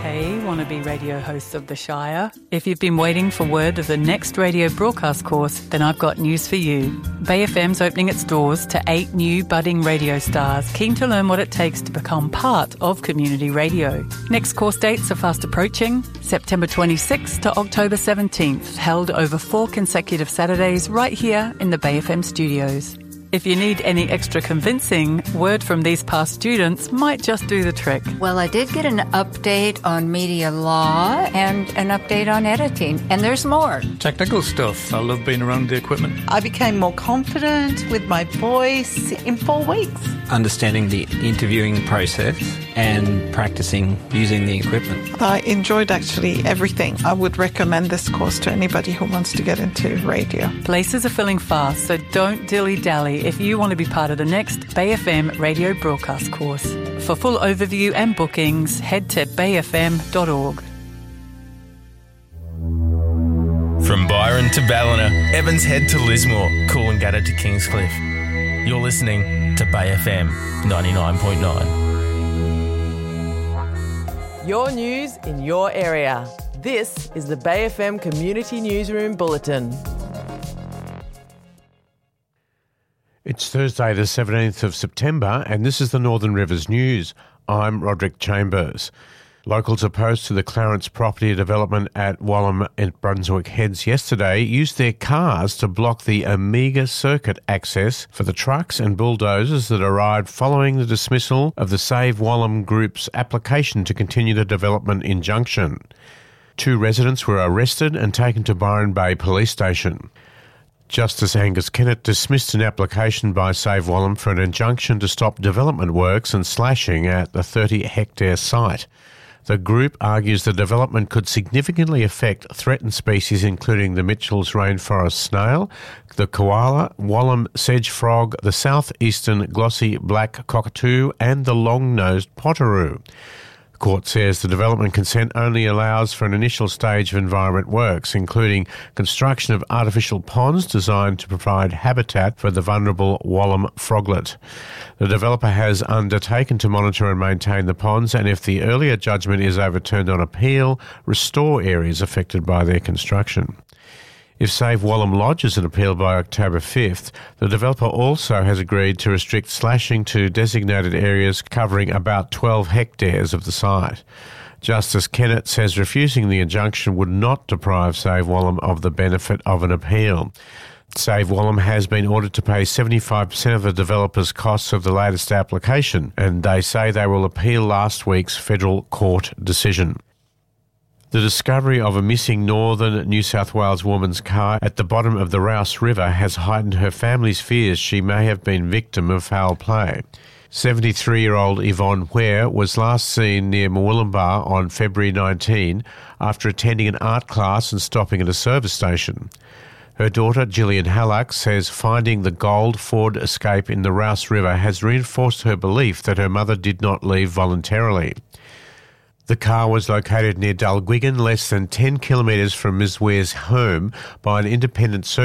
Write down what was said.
Hey, wannabe radio hosts of the Shire. If you've been waiting for word of the next radio broadcast course, then I've got news for you. Bay FM's opening its doors to 8 new budding radio stars keen to learn what it takes to become part of community radio. Next course dates are fast approaching, September 26th to October 17th, held over 4 consecutive Saturdays right here in the Bay FM studios. If you need any extra convincing, word from these past students might just do the trick. Well, I did get an update on media law and an update on editing, and there's more. Technical stuff. I love being around the equipment. I became more confident with my voice in 4 weeks. Understanding the interviewing process and practicing using the equipment. I enjoyed actually everything. I would recommend this course to anybody who wants to get into radio. Places are filling fast, so don't dilly-dally if you want to be part of the next Bay FM radio broadcast course. For full overview and bookings, head to bayfm.org. From Byron to Ballina, Evans Head to Lismore, Coolangatta to Kingscliff. You're listening to Bay FM 99.9. Your news in your area. This is the Bay FM Community Newsroom Bulletin. It's Thursday the 17th of September and this is the Northern Rivers News. I'm Roderick Chambers. Locals opposed to the Clarence property development at Wallam and Brunswick Heads yesterday used their cars to block the Omega Circuit access for the trucks and bulldozers that arrived following the dismissal of the Save Wallam Group's application to continue the development injunction. 2 residents were arrested and taken to Byron Bay Police Station. Justice Angus Kennett dismissed an application by Save Wallam for an injunction to stop development works and slashing at the 30-hectare site. The group argues the development could significantly affect threatened species including the Mitchell's rainforest snail, the koala, Wallam sedge frog, the southeastern glossy black cockatoo and the long-nosed potteroo. The court says the development consent only allows for an initial stage of environment works, including construction of artificial ponds designed to provide habitat for the vulnerable Wallam froglet. The developer has undertaken to monitor and maintain the ponds and, if the earlier judgment is overturned on appeal, restore areas affected by their construction. If Save Wallam lodges an appeal by October 5th, the developer also has agreed to restrict slashing to designated areas covering about 12 hectares of the site. Justice Kennett says refusing the injunction would not deprive Save Wallam of the benefit of an appeal. Save Wallam has been ordered to pay 75% of the developer's costs of the latest application, and they say they will appeal last week's federal court decision. The discovery of a missing northern New South Wales woman's car at the bottom of the Rouse River has heightened her family's fears she may have been victim of foul play. 73-year-old Yvonne Ware was last seen near Murwillumbah on February 19 after attending an art class and stopping at a service station. Her daughter, Gillian Hallock, says finding the gold Ford Escape in the Rouse River has reinforced her belief that her mother did not leave voluntarily. The car was located near Dalgwigan, less than 10 kilometres from Ms. Ware's home, by an independent search